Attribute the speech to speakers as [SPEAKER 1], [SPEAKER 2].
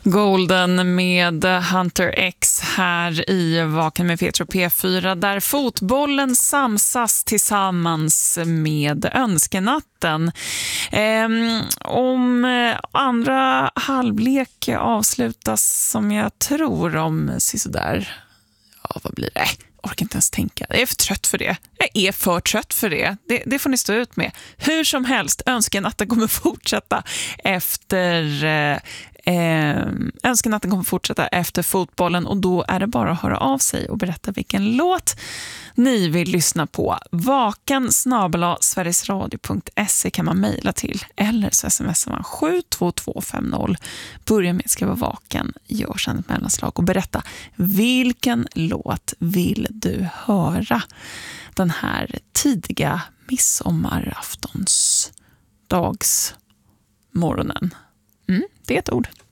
[SPEAKER 1] Golden med Hunter X här i Vaken med Petro P4, där fotbollen samsas tillsammans med önskenatten. Om andra halvlek avslutas som jag tror om sådär, ja vad blir det? Orkar inte ens tänka. Jag är för trött för det. Jag är för trött för det. Det får ni stå ut med. Hur som helst, önskenatten kommer fortsätta efter fotbollen, och då är det bara att höra av sig och berätta vilken låt ni vill lyssna på. vaken@sverigesradio.se kan man mejla till, eller så smsar man 72250. Börja med att skriva vaken, gör sedan ett mellanslag och berätta vilken låt vill du höra den här tidiga midsommaraftonsdagsmorgonen. Det är ett ord.